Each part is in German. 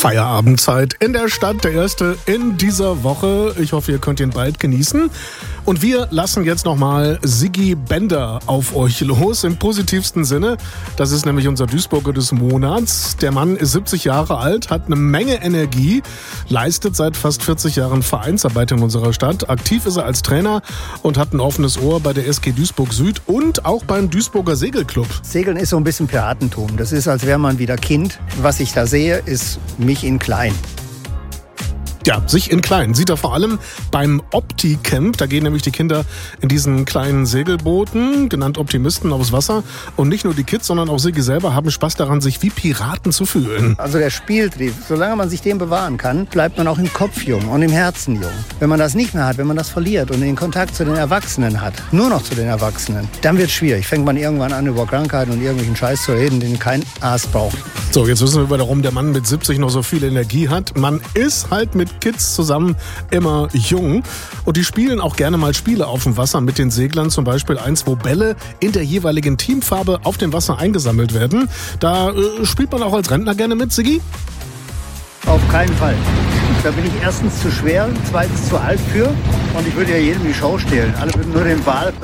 Feierabendzeit in der Stadt, der erste in dieser Woche. Ich hoffe, ihr könnt ihn bald genießen. Und wir lassen jetzt nochmal Siggi Bender auf euch los, im positivsten Sinne. Das ist nämlich unser Duisburger des Monats. Der Mann ist 70 Jahre alt, hat eine Menge Energie, leistet seit fast 40 Jahren Vereinsarbeit in unserer Stadt. Aktiv ist er als Trainer und hat ein offenes Ohr bei der SG Duisburg Süd und auch beim Duisburger Segelclub. Segeln ist so ein bisschen Piratentum. Das ist, als wäre man wieder Kind. Was ich da sehe, ist mich in klein. Ja, sich in klein. Sieht er vor allem beim Opti-Camp. Da gehen nämlich die Kinder in diesen kleinen Segelbooten, genannt Optimisten, aufs Wasser. Und nicht nur die Kids, sondern auch Siggi selber haben Spaß daran, sich wie Piraten zu fühlen. Also der Spieltrieb, solange man sich den bewahren kann, bleibt man auch im Kopf jung und im Herzen jung. Wenn man das nicht mehr hat, wenn man das verliert und den Kontakt zu den Erwachsenen hat, nur noch zu den Erwachsenen, dann wird es schwierig. Fängt man irgendwann an, über Krankheiten und irgendwelchen Scheiß zu reden, den kein Arzt braucht. So, jetzt wissen wir, warum der Mann mit 70 noch so viel Energie hat. Man ist halt mit Kids zusammen immer jung und die spielen auch gerne mal Spiele auf dem Wasser mit den Seglern, zum Beispiel eins, wo Bälle in der jeweiligen Teamfarbe auf dem Wasser eingesammelt werden. Da spielt man auch als Rentner gerne mit, Siggi? Auf keinen Fall. Da bin ich erstens zu schwer, zweitens zu alt für und ich würde ja jedem die Show stehlen. Alle würden nur den Wal.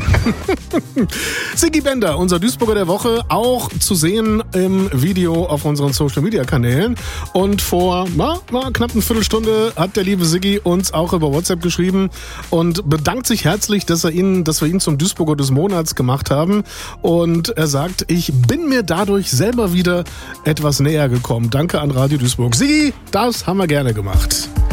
Siggi Bender, unser Duisburger der Woche, auch zu sehen im Video auf unseren Social-Media-Kanälen. Und vor knapp eine Viertelstunde hat der liebe Siggi uns auch über WhatsApp geschrieben und bedankt sich herzlich, dass wir ihn zum Duisburger des Monats gemacht haben. Und er sagt, ich bin mir dadurch selber wieder etwas näher gekommen. Danke an Radio Duisburg. Siggi, das haben wir gerne gemacht.